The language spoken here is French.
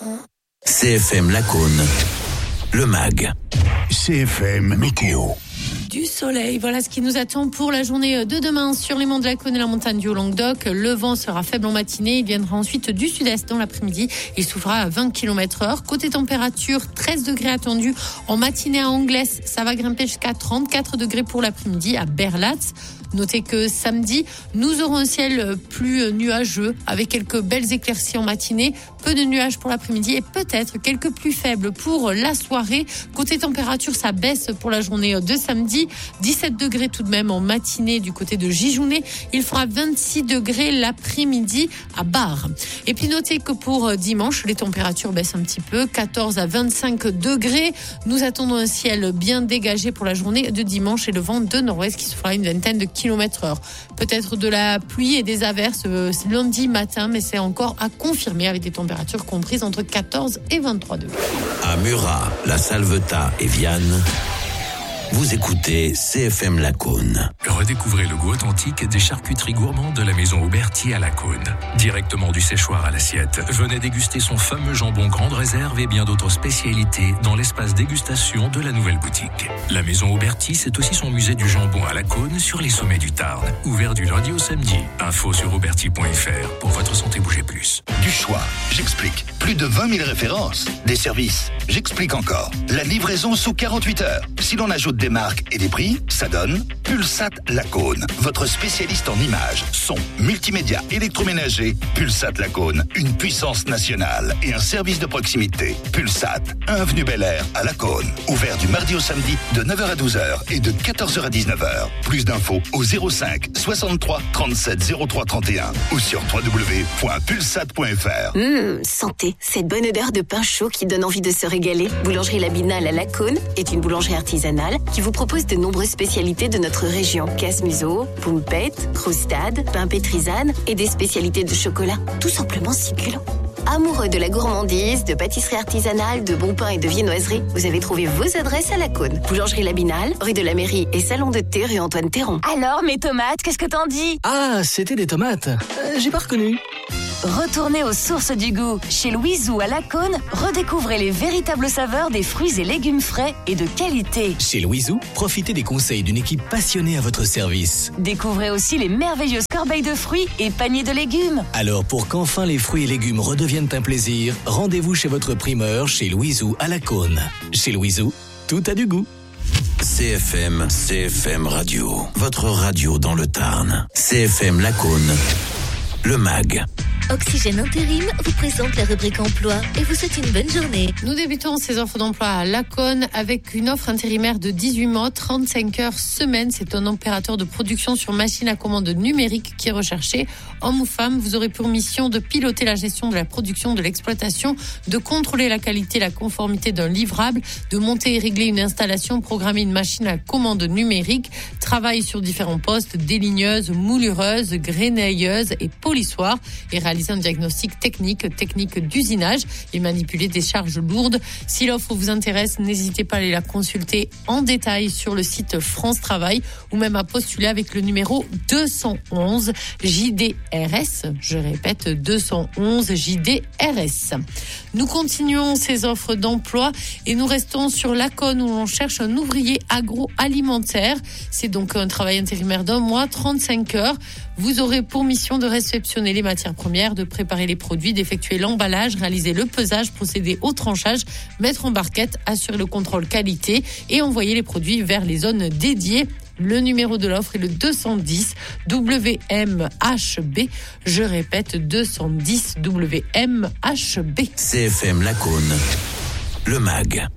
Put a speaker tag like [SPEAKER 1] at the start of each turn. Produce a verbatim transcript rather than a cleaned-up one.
[SPEAKER 1] C F M Lacaune, le mag.
[SPEAKER 2] C F M Météo.
[SPEAKER 3] Du soleil, voilà ce qui nous attend pour la journée de demain sur les monts de Lacaune et la montagne du Haut-Languedoc. Le vent sera faible en matinée, il viendra ensuite du sud-est dans l'après-midi. Il soufflera à vingt kilomètres heure. Côté température, treize degrés attendus en matinée à Angles. Ça va grimper jusqu'à trente-quatre degrés pour l'après-midi à Berlatz. Notez que samedi, nous aurons un ciel plus nuageux avec quelques belles éclaircies en matinée, peu de nuages pour l'après-midi et peut-être quelques plus faibles pour la soirée. Côté température, ça baisse pour la journée de samedi, dix-sept degrés tout de même en matinée du côté de Gijounet. Il fera vingt-six degrés l'après-midi à Bar. Et puis notez que pour dimanche, les températures baissent un petit peu, quatorze à vingt-cinq degrés. Nous attendons un ciel bien dégagé pour la journée de dimanche et le vent de nord-ouest qui soufflera une vingtaine de kilomètres heure. Peut-être de la pluie et des averses lundi matin, mais c'est encore à confirmer avec des températures comprises entre quatorze et vingt-trois degrés.
[SPEAKER 1] À Murat, La Salvetat et Vianne, vous écoutez C F M Lacaune.
[SPEAKER 4] Redécouvrez le goût authentique des charcuteries gourmandes de la maison Auberti à Lacaune. Directement du séchoir à l'assiette, venez déguster son fameux jambon grande réserve et bien d'autres spécialités dans l'espace dégustation de la nouvelle boutique. La maison Auberti, c'est aussi son musée du jambon à Lacaune sur les sommets du Tarn. Ouvert du lundi au samedi. Info sur auberti point f r pour votre santé bougez plus.
[SPEAKER 2] Du choix, j'explique. Plus de vingt mille références. Des services, j'explique encore. La livraison sous quarante-huit heures. Si l'on ajoute des marques et des prix, ça donne Pulsat Lacaune, votre spécialiste en images, son, multimédia, électroménager. Pulsat Lacaune, une puissance nationale et un service de proximité. Pulsat, un avenue Bel Air à Lacaune. Ouvert du mardi au samedi de neuf heures à douze heures et de quatorze heures à dix-neuf heures. Plus d'infos au zéro cinq soixante-trois trente-sept zéro trois trente et un ou sur w w w point pulsat point f r.
[SPEAKER 5] Mmh, santé, cette bonne odeur de pain chaud qui donne envie de se régaler. Boulangerie La Binale à Lacaune est une boulangerie artisanale qui vous propose de nombreuses spécialités de notre région. Casse-museau, poumpette, croustade, pain pétrisane et des spécialités de chocolat. Tout simplement succulent. Amoureux de la gourmandise, de pâtisserie artisanale, de bon pain et de viennoiserie, vous avez trouvé vos adresses à Lacaune. Boulangerie La Binale, rue de la Mairie et salon de thé rue Antoine Théron.
[SPEAKER 6] Alors, mes tomates, qu'est-ce que t'en dis?
[SPEAKER 7] Ah, c'était des tomates. Euh, j'ai pas reconnu.
[SPEAKER 6] Retournez aux sources du goût. Chez Louiseau à Lacaune, redécouvrez les véritables saveurs des fruits et légumes frais et de qualité.
[SPEAKER 7] Chez Louiseau, profitez des conseils d'une équipe passionnée à votre service.
[SPEAKER 6] Découvrez aussi les merveilleuses corbeilles de fruits et paniers de légumes.
[SPEAKER 7] Alors, pour qu'enfin les fruits et légumes redeviennent un plaisir, rendez-vous chez votre primeur, chez Louiseau à Lacaune. Chez Louiseau, tout a du goût.
[SPEAKER 1] C F M, C F M Radio, votre radio dans le Tarn. C F M Lacaune, le mag.
[SPEAKER 8] Oxygène Intérim vous présente la rubrique emploi et vous souhaite une bonne journée.
[SPEAKER 3] Nous débutons ces offres d'emploi à Lacaune avec une offre intérimaire de dix-huit mois, trente-cinq heures semaine. C'est un opérateur de production sur machine à commande numérique qui est recherché. Homme ou femme, vous aurez pour mission de piloter la gestion de la production, de l'exploitation, de contrôler la qualité, la conformité d'un livrable, de monter et régler une installation, programmer une machine à commande numérique, travail sur différents postes, déligneuse, moulireuse, grenailleuse et polissoir et réaliser un diagnostic technique, technique d'usinage et manipuler des charges lourdes. Si l'offre vous intéresse, n'hésitez pas à aller la consulter en détail sur le site France Travail ou même à postuler avec le numéro deux cent onze J D R S. Je répète, deux cent onze J D R S. Nous continuons ces offres d'emploi et nous restons sur Lacaune où l'on cherche un ouvrier agroalimentaire. C'est donc un travail intérimaire d'un mois, trente-cinq heures. Vous aurez pour mission de réceptionner les matières premières, de préparer les produits, d'effectuer l'emballage, réaliser le pesage, procéder au tranchage, mettre en barquette, assurer le contrôle qualité et envoyer les produits vers les zones dédiées. Le numéro de l'offre est le deux cent dix W M H B. Je répète, deux cent dix W M H B.
[SPEAKER 1] C F M Lacaune, le mag.